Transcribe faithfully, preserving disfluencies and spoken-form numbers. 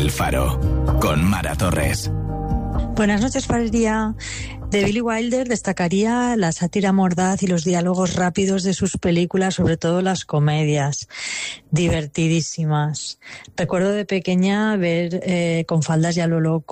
El Faro, con Mara Torres. Buenas noches, Valeria. De Billy Wilder destacaría la sátira mordaz y los diálogos rápidos de sus películas, sobre todo las comedias, divertidísimas. Recuerdo de pequeña ver eh, Con faldas y a lo loco